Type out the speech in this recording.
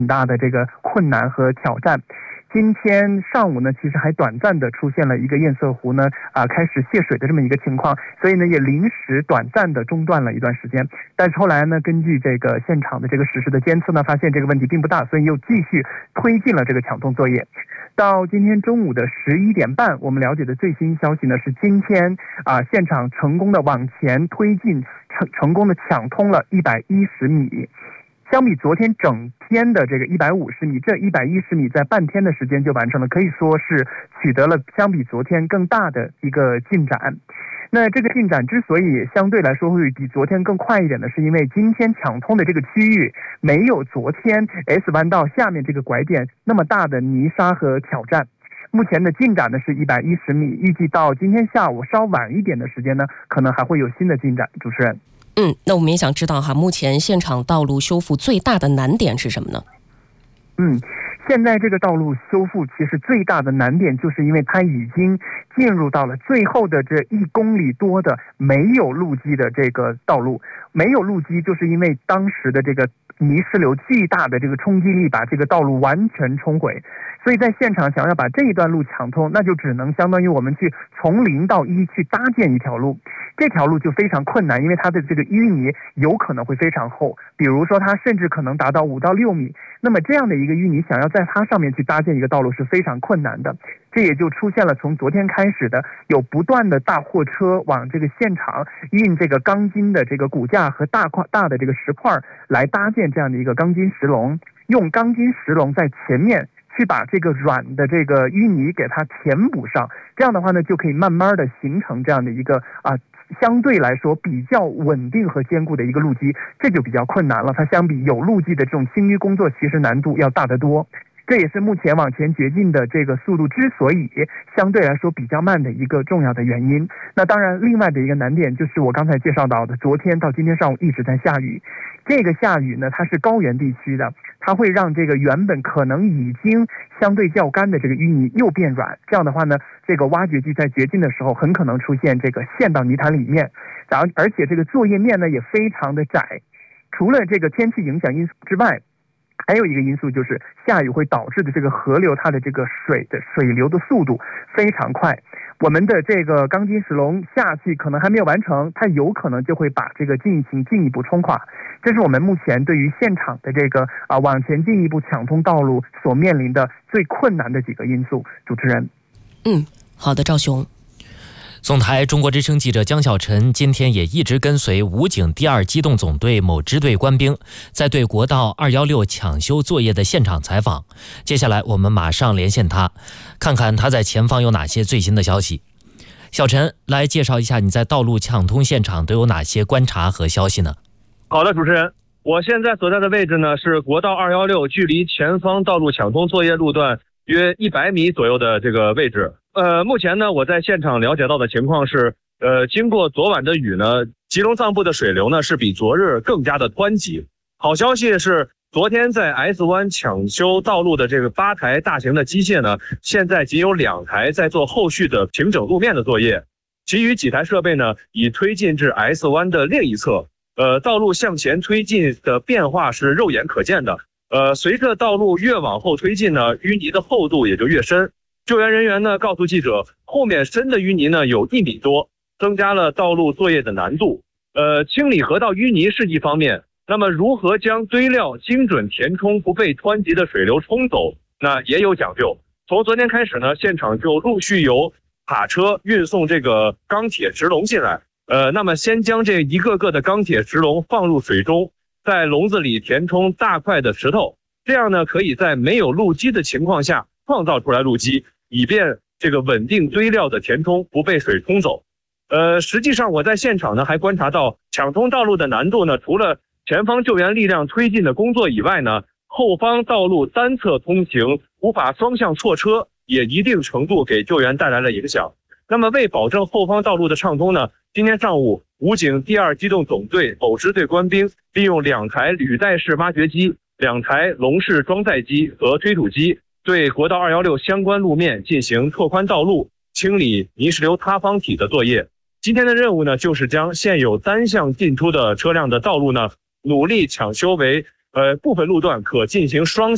很大的这个困难和挑战。今天上午呢，其实还短暂的出现了一个堰塞湖呢开始泄水的这么一个情况，所以呢也临时短暂的中断了一段时间。但是后来呢，根据这个现场的这个实时的监测呢，发现这个问题并不大，所以又继续推进了这个抢通作业。到今天中午的11点半，我们了解的最新消息呢是今天现场成功的往前推进，成功的抢通了110米。相比昨天整天的这个150米，这110米在半天的时间就完成了，可以说是取得了相比昨天更大的一个进展。那这个进展之所以相对来说会比昨天更快一点的，是因为今天抢通的这个区域没有昨天 S 弯道下面这个拐点那么大的泥沙和挑战。目前的进展呢是110米，预计到今天下午稍晚一点的时间呢，可能还会有新的进展。主持人。 那我们也想知道目前现场道路修复最大的难点是什么呢？ 现在这个道路修复其实最大的难点，就是因为它已经进入到了最后的这1公里多的没有路基的这个道路。没有路基，就是因为当时的这个泥石流巨大的这个冲击力把这个道路完全冲毁，所以在现场想要把这一段路抢通，那就只能相当于我们去从0到1去搭建一条路。这条路就非常困难，因为它的这个淤泥有可能会非常厚，比如说它甚至可能达到5到6米。那么这样的一个淤泥想要在它上面去搭建一个道路是非常困难的。这也就出现了从昨天开始的有不断的大货车往这个现场运这个钢筋的这个骨架和大的这个石块来搭建这样的一个钢筋石笼，用钢筋石笼在前面去把这个软的这个淤泥给它填补上，这样的话呢，就可以慢慢的形成这样的一个相对来说比较稳定和坚固的一个路基，这就比较困难了。它相比有路基的这种清淤工作，其实难度要大得多。这也是目前往前掘进的这个速度之所以相对来说比较慢的一个重要的原因。那当然，另外的一个难点就是我刚才介绍到的，昨天到今天上午一直在下雨。这个下雨呢，它是高原地区的，它会让这个原本可能已经相对较干的这个淤泥又变软。这样的话呢，这个挖掘机在掘进的时候很可能出现这个陷到泥潭里面，而且这个作业面呢也非常的窄。除了这个天气影响因素之外，还有一个因素就是下雨会导致的这个河流它的这个水流的速度非常快。我们的这个钢筋石笼下去可能还没有完成，它有可能就会把这个进一步冲垮。这是我们目前对于现场的这个往前进一步抢通道路所面临的最困难的几个因素。主持人。 好的，赵雄。 总台中国之声记者江小晨今天也一直跟随武警第2机动总队某支队官兵在对国道216抢修作业的现场采访。接下来我们马上连线他，看看他在前方有哪些最新的消息。小陈，来介绍一下你在道路抢通现场都有哪些观察和消息呢？ 好的，主持人，我现在所在的位置呢是国道216距离前方道路抢通作业路段约100米左右的这个位置。目前呢，我在现场了解到的情况是，经过昨晚的雨呢，吉隆藏部的水流呢是比昨日更加的湍急。好消息是，昨天在 S 湾抢修道路的这个8台大型的机械呢，现在仅有2台在做后续的平整路面的作业，其余几台设备呢已推进至 S 湾的另一侧。道路向前推进的变化是肉眼可见的。随着道路越往后推进呢，淤泥的厚度也就越深。救援人员呢告诉记者，后面深的淤泥呢有1米多，增加了道路作业的难度。清理河道淤泥是一方面，那么如何将堆料精准填充不被湍急的水流冲走，那也有讲究。从昨天开始呢，现场就陆续由卡车运送这个钢铁石笼进来。那么先将这一个个的钢铁石笼放入水中，在笼子里填充大块的石头，这样呢可以在没有路基的情况下创造出来路基，以便这个稳定堆料的填充不被水冲走。实际上我在现场呢还观察到，抢通道路的难度呢，除了前方救援力量推进的工作以外呢，后方道路单侧通行无法双向错车，也一定程度给救援带来了影响。那么为保证后方道路的畅通呢，今天上午武警第2机动总队某支队官兵利用2台履带式挖掘机、2台笼式装载机和推土机，对国道216相关路面进行拓宽道路、清理泥石流塌方体的作业。今天的任务呢，就是将现有单向进出的车辆的道路呢，努力抢修为部分路段可进行双